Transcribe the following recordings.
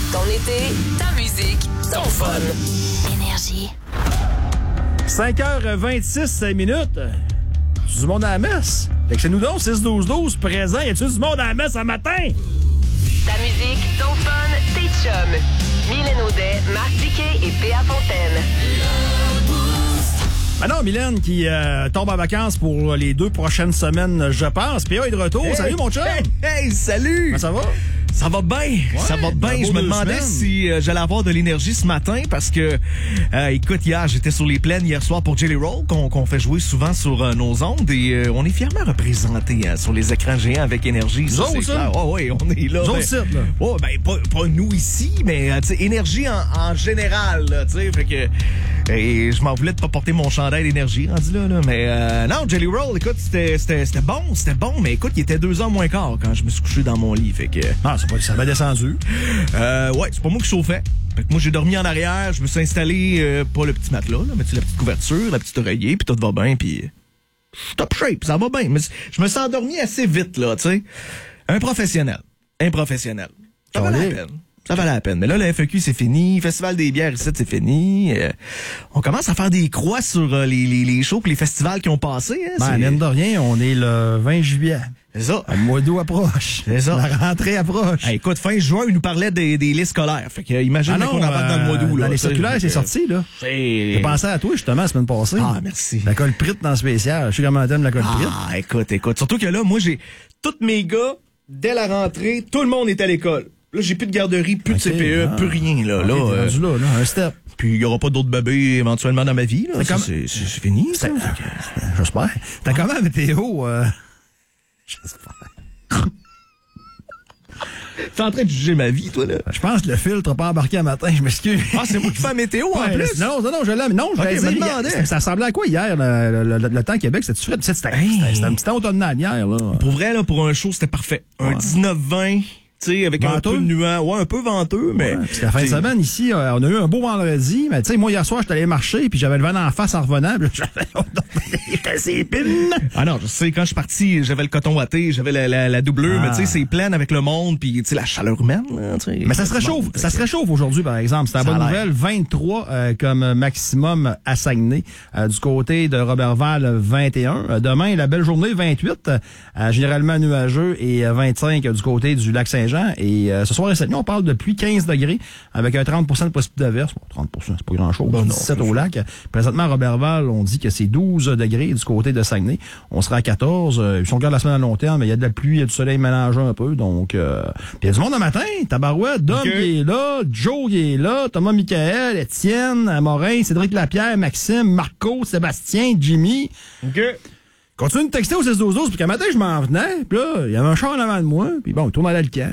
Ton été, ta musique, ton fun. Énergie. 5h26 minutes. Du monde à la messe. Fait que chez nous donc, 6-12-12, présent. Y a-tu du monde à la messe un matin? Ta musique, ton fun, tes chums. Mylène Audet, Marc Diquet et P.A. Fontaine. Ben non, Mylène qui tombe en vacances pour les 2 prochaines semaines, je pense. P.A. est de retour. Hey, salut, mon chum! Hey, salut! Comment ça va? Ça va bien, ça va bien. Je me demandais si j'allais avoir de l'énergie ce matin parce que, écoute, hier, j'étais sur les plaines hier soir pour Jelly Roll, qu'on fait jouer souvent sur nos ondes et on est fièrement représentés sur les écrans géants avec énergie. Nous autres, ça? Oh, oui, on est là. Nous autres sites, là. Oh, ben, pas nous ici, mais, tu sais, énergie en général, tu sais, fait que, et je m'en voulais de pas porter mon chandail d'énergie rendu là, mais, non, Jelly Roll, écoute, c'était bon, mais écoute, il était 2h moins quart quand je me suis couché dans mon lit, fait que... Ah, ça m'a descendu. Ouais, c'est pas moi qui chauffais. Fait que moi, j'ai dormi en arrière, je me suis installé, pas le petit matelas, là, mais tu sais, la petite couverture, la petite oreiller, puis tout va bien, puis top shape, ça va bien. Mais je me suis endormi assez vite, là, tu sais. Un professionnel. Ça valait la peine. Ça valait la peine. Mais là, le FEQ, c'est fini. Festival des bières ici, c'est fini. On commence à faire des croix sur les shows et les festivals qui ont passé. Hein, Ben, mine de rien, on est le 20 juillet. C'est ça. Le mois d'août approche. C'est ça. La rentrée approche. Hey, écoute, fin juin, il nous parlait des listes scolaires. Fait que imagine qu'on embarque dans le mois d'août. Les circulaires, c'est sorti, là. J'ai pensé à toi, justement, la semaine passée. Ah, merci. La colprite dans le spécial. Je sais comment t'aimes la colprite. Ah, écoute. Surtout que là, moi, j'ai tous mes gars, dès la rentrée, tout le monde est à l'école. Là, j'ai plus de garderie, plus de CPE, plus rien, là. Okay, là, un step. Puis il y aura pas d'autres bébés éventuellement dans ma vie, là. C'est fini, ça. J'espère. T'as comment la météo? J'espère. T'es en train de juger ma vie, toi, là? Je pense que le filtre n'a pas embarqué un matin, je m'excuse. Ah, c'est moi qui fais la météo, en plus? Non, je l'aime. Non, je me demandais. Ça ressemblait à quoi hier, le temps à Québec? C'était un petit temps automnal hier, là. Pour vrai, là, pour un show, c'était parfait. Un 19-20... Tu sais, avec venteux. Un peu de nuance. Ouais, un peu venteux, mais... Ouais, parce qu'à la fin de semaine, ici, on a eu un beau vendredi, mais tu sais, moi, hier soir, j'étais allé marcher, puis j'avais le vent en face en revenant, puis j'étais assez épine. Ah non, je sais, quand je suis parti, j'avais le coton watté, j'avais la doublure, mais tu sais, c'est plein avec le monde, puis tu sais, la chaleur humaine, tu sais. Mais ça se réchauffe aujourd'hui, par exemple. C'est la bonne nouvelle. 23 comme maximum à Saguenay. Du côté de Robertval, 21. Demain, la belle journée, 28. Généralement nuageux, et 25 du côté du lac Saint-Jean. Et ce soir et cette nuit, on parle de pluie 15 degrés avec un 30 de possibilité d'averse. Bon, 30 c'est pas grand-chose. 17 au lac. Présentement, à Robertval, on dit que c'est 12 degrés du côté de Saguenay. On sera à 14. Si on regarde la semaine à long terme, il y a de la pluie, il y a du soleil mélangé un peu. Donc, il y a du monde le matin. Tabarouette, Dom qui est là, Joe qui est là, Thomas Michael, Étienne, Morin, Cédric Lapierre, Maxime, Marco, Sébastien, Jimmy. OK. Continue de texter au 6-12-12, puis qu'un matin, je m'en venais, puis là, il y avait un char en avant de moi, puis bon, il tourne à le camp.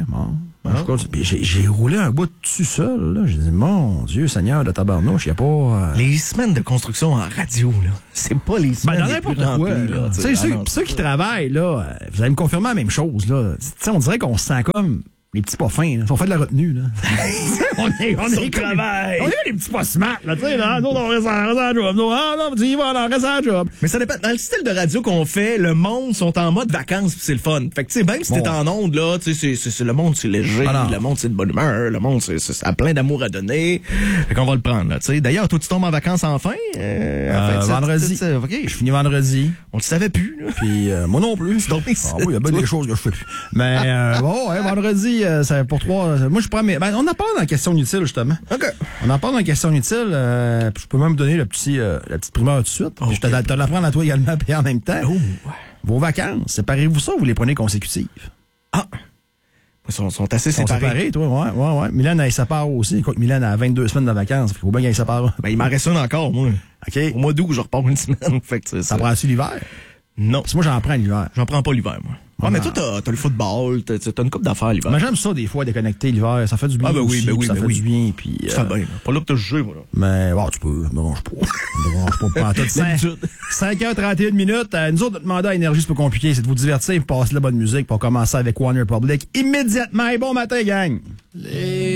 Puis j'ai roulé un bout dessus seul, là. J'ai dit, mon Dieu, Seigneur de tabarnouche, il n'y a pas... Les semaines de construction en radio, là, c'est pas les semaines les plus remplies, là. Tu sais, ceux qui travaillent, là, vous allez me confirmer la même chose, là. Tu sais, on dirait qu'on se sent comme... Les petits pas fins, là. On fait de la retenue, là. on est travail. On est les petits pas smart, là. Tu sais, là. Nous, on reste en job. Non, on reste en job. Mais ça dépend. Dans le style de radio qu'on fait, le monde sont en mode vacances pis c'est le fun. Fait que, tu sais, même si t'es en onde, là, tu sais, c'est le monde, c'est léger. Le monde, c'est de bonne humeur. Le monde, c'est a plein d'amour à donner. Fait qu'on va le prendre, là, tu sais. D'ailleurs, toi, tu tombes en vacances enfin? Vendredi. OK. Je finis vendredi. On le savait plus, là. Puis, moi non plus. Donc, oui, il y a bien des choses que je fais plus. Mais, bon, ouais, vendredi, c'est pour 3. Moi, je prends mes. Ben, on en parle dans la question inutile, justement. OK. On en parle dans la question inutile. Je peux même donner la petite primeur tout de suite. Okay. Je te la prendre à toi également, puis en même temps. Oh. Vos vacances, séparez-vous ça ou vous les prenez consécutives? Ah! Ils sont assez séparés. Toi, ouais. Mylène, elle sépare aussi. Écoute, Mylène a 22 semaines de vacances. Il faut bien qu'elle sépare. Ben, il m'en reste une encore, moi. OK. Au mois d'août, je repars une semaine. Fait que ça prend-tu l'hiver? Non. Parce que moi, j'en prends l'hiver. J'en prends pas l'hiver, moi. Ah, mais toi, t'as le football, t'as une couple d'affaires l'hiver. Mais j'aime ça, des fois, déconnecter l'hiver. Ça fait du bien. Ça fait du bien. Puis, ça fait bien. Pas là que t'as jugé, moi, là. Mais, bon, tu peux. Me dérange pas. 5h31 minutes. Nous autres, notre mandat à Énergie, c'est pas compliqué. C'est de vous divertir et passer de la bonne musique pour commencer avec One Republic immédiatement. Et bon matin, gang!